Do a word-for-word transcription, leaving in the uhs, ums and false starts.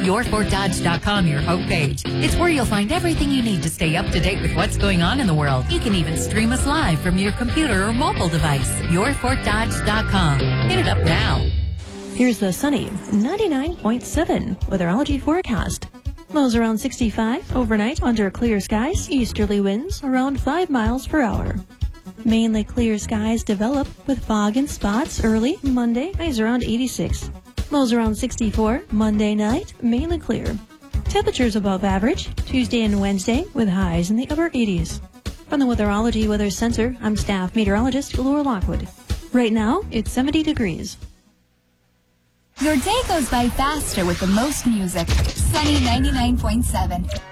your fort dodge dot com, your homepage. It's where you'll find everything you need to stay up to date with what's going on in the world. You can even stream us live from your computer or mobile device. your fort dodge dot com. Hit it up now. Here's the sunny ninety-nine point seven weatherology forecast. Lows around sixty-five overnight under clear skies. Easterly winds around five miles per hour. Mainly clear skies develop with fog and spots early Monday. Highs around eighty-six. Lows around sixty-four Monday night. Mainly clear. Temperatures above average Tuesday and Wednesday with highs in the upper eighties. From the Weatherology Weather Center, I'm staff meteorologist Laura Lockwood. Right now, it's seventy degrees. Your day goes by faster with the most music. Sunny ninety-nine point seven.